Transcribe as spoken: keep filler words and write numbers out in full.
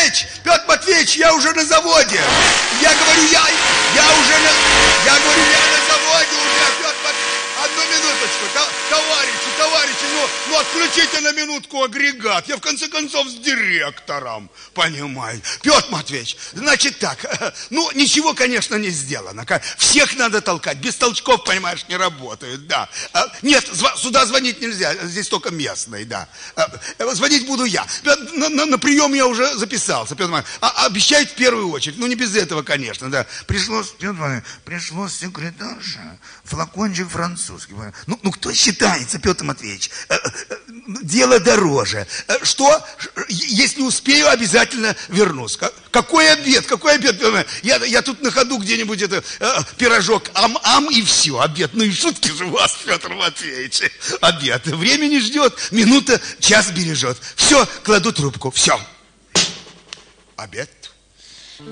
Матвеевич, Петр Матвеевич, я уже на заводе. Я говорю, я, я уже на, я говорю, я на заводе уже, Петр Матвеевич. Одну минуточку, товарищи, товарищи, ну, ну отключите на минутку агрегат. Я в конце концов с директором, понимаете. Петр Матвеевич, значит так, ну ничего, конечно, не сделано. Всех надо толкать, без толчков, понимаешь, не работают, да. Нет, сюда звонить нельзя, здесь только местный, да. Звонить буду я. На, на, на прием я уже записался, Петр Матвеевич. А, обещают в первую очередь, ну не без этого, конечно, да. Пришлось, Петр Матвеевич, пришлось секретарша, флакончик французский. Ну, ну, кто считается, Петр Матвеевич? Дело дороже. Что? Если успею, обязательно вернусь. Какой обед? Какой обед? Я, я тут на ходу где-нибудь это пирожок ам-ам и все. Обед. Ну и шутки же у вас, Петр Матвеевич. Обед. Времени ждет. Минута, час бережет. Все, кладу трубку. Все. Обед.